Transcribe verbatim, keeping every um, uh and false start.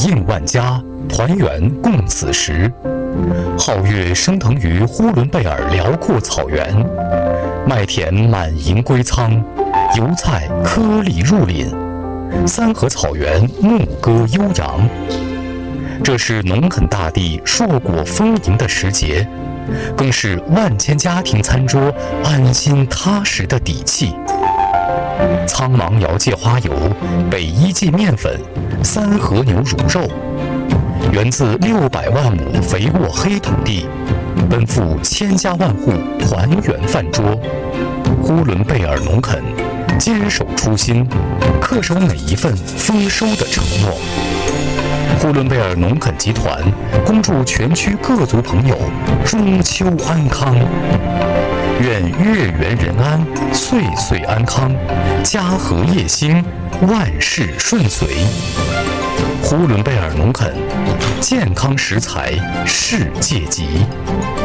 应万家，团圆共此时。皓月升腾于呼伦贝尔辽阔草原，麦田满盈归仓，油菜颗粒入林，三河草原牧歌悠扬。这是农垦大地硕果丰盈的时节，更是万千家庭餐桌安心踏实的底气。苍芒瑶芥花油，北一记面粉，三河牛乳肉，源自六百万亩肥沃黑土地，奔赴千家万户团圆饭桌。呼伦贝尔农垦坚守初心，恪守每一份丰收的承诺。呼伦贝尔农垦集团恭祝全区各族朋友中秋安康，愿月圆人安，岁岁安康，家和业兴，万事顺遂。呼伦贝尔农垦，健康食材世界级。